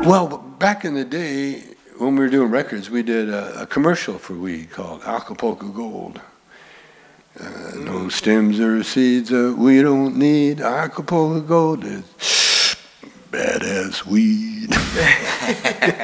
Well, back in the day, when we were doing records, we did a commercial for weed called Acapulco Gold. No stems or seeds, we don't need Acapulco Gold. It's badass weed.